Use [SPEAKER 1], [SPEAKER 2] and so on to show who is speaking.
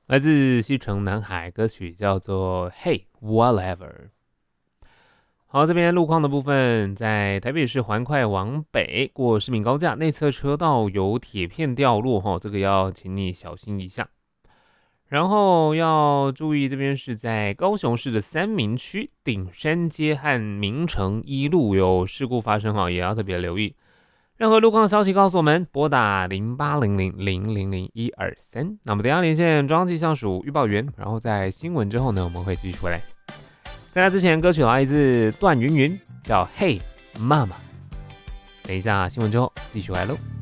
[SPEAKER 1] 来自西城男孩，歌曲叫做 Hey Whatever。好，这边路况的部分，在台北市环快往北过市民高架内侧车道有铁片掉落，这个要请你小心一下。然后要注意，这边是在高雄市的三民区顶山街和明城一路有事故发生，也要特别留意。任何路况消息告诉我们，拨打0800000123。那么等一下连线中央气象署预报员，然后在新闻之后呢，我们会继续回来。在那之前，歌曲来自段云云，叫《Hey 妈妈》。等一下新闻之后继续来喽。